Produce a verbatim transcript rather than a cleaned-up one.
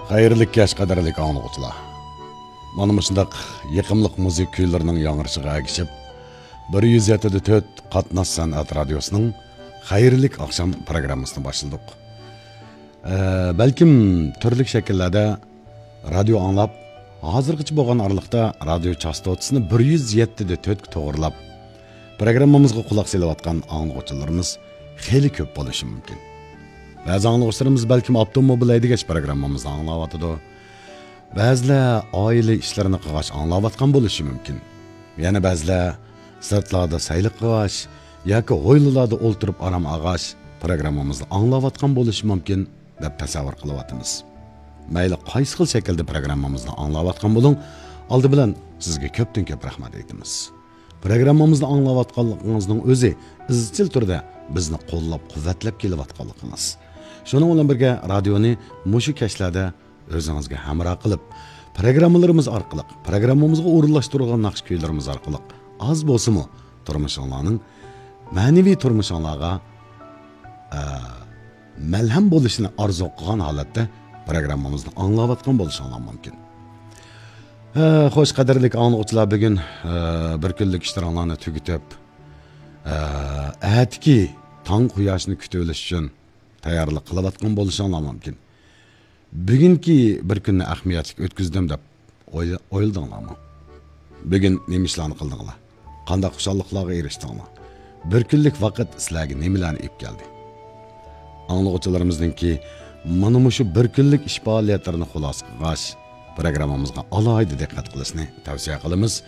Xayrlı kəş qadarlıq anlıqçılar. Mana muşundaq yaqımlıq muzik küylärinin yangrışıga agishib, bir yuz yetti nöqta to'rt Qatnash san'at radiosunun xayrlik akşam programmasını başladık. Ee, Belkim türlük şekillerde radyo anlap, hazırgıç bolğan aralıqda radyo частотасını bir yuz yetti nöqta to'rt to'g'rilab, programmamızga quloq selayotgan anlıqçılarımız xeyli ko'p bo'lishi mumkin. Ba'zi anlıqçılarımız belkim avtomobil haydagaч programmamızda anglayotidu. Ba'zilar oila ishlarini qilgach anglayotgan bo'lishi mumkin. Yana ba'zilar sirtlarda sayli qilgach yoki hovlilarda o'ltirib aram ag'ash programmamizni anglayotgan bo'lishi mumkin deb tasavvur qilyapmiz. Mayli qaysi xil shaklda programmamizni anglayotgan bo'ling, oldi bilan sizga ko'pdan ko'p rahmat aytamiz. Programmamizni anglayotganligingizning o'zi izchil turda bizni qo'llab-quvvatlab kelayotganligingiz. Shuning bilan birga radioni mushu kashlarda o'zingizga hamroh qilib, programmalarimiz orqali, programmamizga o'rinlashtirilgan naqsh kuylarimiz orqali az bo'lsa-mu turmushingizning ma'naviy turmushingizga malham bo'lishini orzu qilgan holatda programmamizni anglayotgan bo'lishingiz mumkin. Xo'sh, qadrli anglag'uchilar, bugun bir kunlik ishtiroklarni tugatib, atki tong quyoshini kutib olish uchun tayyorlik qilayotgan bo'lishingiz mumkin. Bugungi bir kunni ahamiyatli o'tkazdim deb o'yladinglarmi? Bugun nima ishlarni qildinglar? Qanday xushalliklarga erishdinglar? Bir kunlik vaqt sizlarga nimalarni olib keldi? Anglag'uchilarimizninki mana shu bir kunlik ish faoliyatlarini xulosa qilgach, programmamizga alohida diqqat qilishni tavsiya qilamiz.